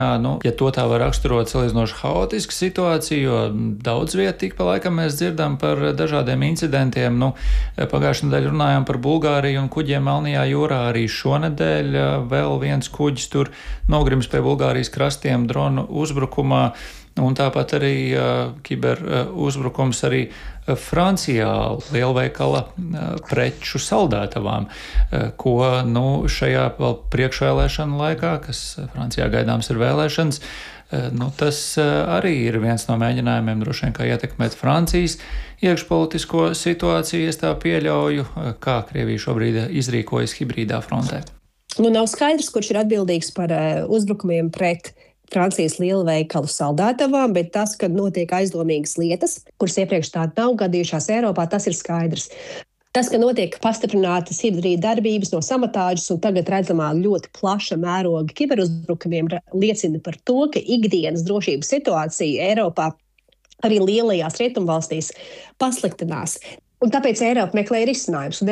Ja to tā var raksturot salīdzinoši haotisku situāciju, jo daudz viet tik pa laikam mēs dzirdam par dažādiem incidentiem. Pagājušajā nedēļā runājām par Bulgāriju un kuģiem Melnajā jūrā. Arī šonedēļ vēl viens kuģis tur nogrims pie Bulgārijas krastiem dronu uzbrukumā. Un tāpat arī kiberuzbrukums arī Francijā lielveikala preču saldētavām, ko šajā vēl priekšvēlēšanu laikā, kas Francijā gaidāms ir vēlēšanas, tas arī ir viens no mēģinājumiem droši vien kā ietekmēt Francijas iekšpolitisko situāciju. Es tā pieļauju, kā Krievija šobrīd izrīkojas hibrīdā frontē. Nav skaidrs, kurš ir atbildīgs par uzbrukumiem pret Francijas lielveikalu saldētavām, bet tas, ka notiek aizdomīgas lietas, kuras iepriekš tādi nav gadījušās Eiropā, tas ir skaidrs. Tas, ka notiek pastiprinātas hibrīda darbības no sabotāžas un tagad redzamā ļoti plaša mēroga kiberuzbrukumiem, liecina par to, ka ikdienas drošības situācija Eiropā, arī lielajās rietumvalstīs, pasliktinās. Un tāpēc Eiropa meklē risinājumus,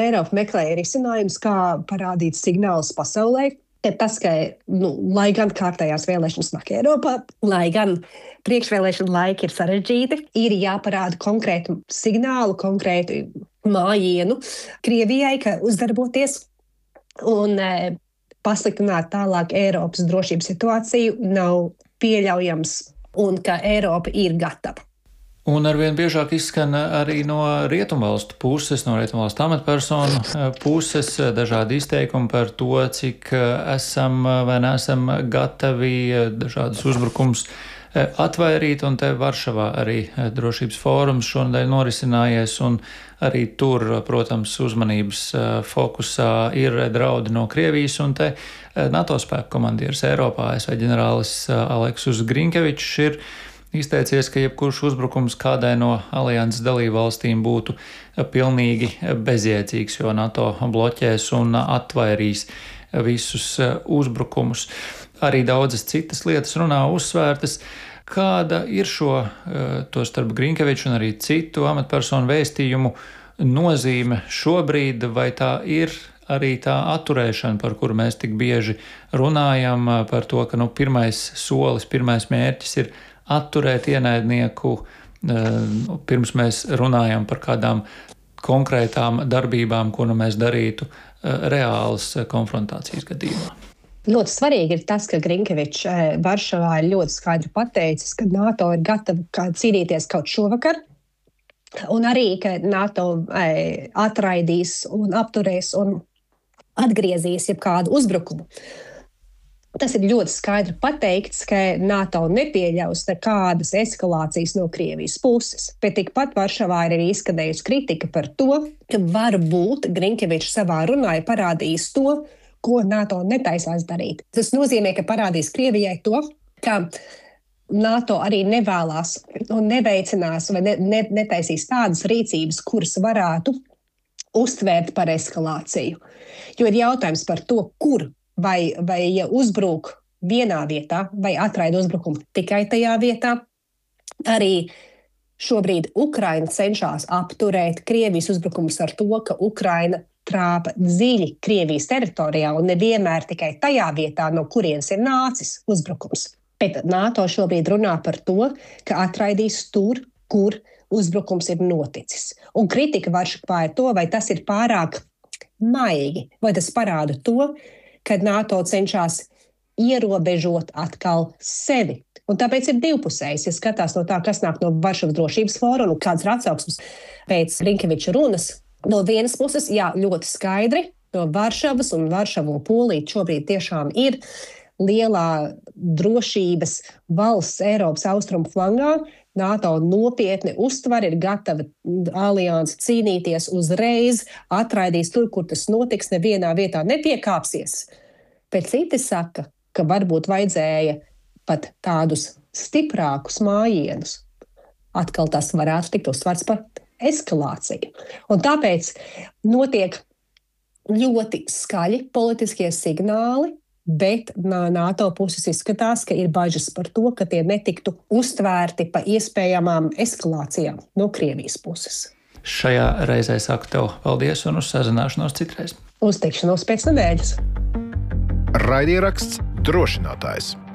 kā parādīt signālus pasaulē, ka tas, ka, lai gan kārtējās vēlēšanas nāk Eiropā, lai gan priekšvēlēšana laiki ir sarežģīti, ir jāparāda konkrētu signālu, konkrētu mājienu Krievijai, ka uzdarboties un pasliktināt tālāk Eiropas drošības situāciju nav pieļaujams un ka Eiropa ir gatava. Un arvien biežāk izskan arī no rietumvalstu puses, no rietumvalstu amatpersonu puses dažādi izteikumi par to, cik esam vai neesam gatavi dažādus uzbrukums atvairīt. Un te Varšavā arī drošības fórums šonadēļ norisinājies, un arī tur, protams, uzmanības fokusā ir draudi no Krievijas, un te NATO spēku komandieris Eiropā, ASV ģenerālis Aleksis Grinkevičs ir izteicies, ka jebkurš uzbrukums kādai no alianses dalībvalstīm būtu pilnīgi bezjēdzīgs, jo NATO bloķēs un atvairīs visus uzbrukumus. Arī daudzas citas lietas runā uzsvērtas. Kāda ir šo, to starp Grinkeviču un arī citu amatpersonu vēstījumu nozīme šobrīd, vai tā ir arī tā atturēšana, par kuru mēs tik bieži runājam, par to, ka pirmais solis, pirmais mērķis ir atturēt ienaidnieku, pirms mēs runājam par kādām konkrētām darbībām, ko mēs darītu reālas konfrontācijas gadījumā. Ļoti svarīgi ir tas, ka Grinkevičs Varšavā ir ļoti skaidri pateicis, ka NATO ir gatava cīnīties kaut šovakar, un arī, ka NATO atraidīs un apturēs un atgriezīs jebkādu uzbrukumu. Tas ir ļoti skaidri pateikts, ka NATO nepieļaus nekādas eskalācijas no Krievijas puses, bet tikpat Varšavā ir arī izskanējusi kritika par to, ka varbūt Grinkevičs savā runā ir parādījis to, ko NATO netaisās darīt. Tas nozīmē, ka parādīs Krievijai to, ka NATO arī nevēlās un neveicinās vai netaisīs tādas rīcības, kuras varētu uztvērt par eskalāciju. Jo ir jautājums par to, kur vai ja uzbruk vienā vietā, vai atraida uzbrukumu tikai tajā vietā. Arī šobrīd Ukraina cenšas apturēt Krievijas uzbrukumus ar to, ka Ukraina trāpa dziļi Krievijas teritorijā un nevienmēr tikai tajā vietā, no kurienes ir nācis uzbrukums. Bet NATO šobrīd runā par to, ka atraidīs tur, kur uzbrukums ir noticis. Un kritika Varšavā ir to, vai tas ir pārāk maigi, vai tas parāda to, kad NATO cenšas ierobežot atkal sevi. Un tāpēc ir divpusējs, ja skatās no tā, kas nāk no Varšavas drošības fóruma un kāds ir atsauksmes pēc Grinkeviča runas. No vienas puses, jā, ļoti skaidri, no Varšavas un Varšava un Polija šobrīd tiešām ir lielā drošības valsts Eiropas austrumu flangā. NATO nopietni uztver, ir gatava alianse cīnīties uzreiz, atraidīs tur, kur tas notiks, nevienā vietā nepiekāpsies. Bet citi saka, ka varbūt vajadzēja pat tādus stiprākus mājienus. Atkal tas varētu tikt uztverts par eskalāciju. Un tāpēc notiek ļoti skaļi politiskie signāli, bet no NATO puses izskatās, ka ir bažas par to, ka tie netiktu uztvērti pa iespējamām eskalācijām no Krievijas puses. Šajā reizē saku tev paldies un uz sazināšanos citreiz. Uz tikšanos pēc nedēļas. Raidieraksts Drošinātājs.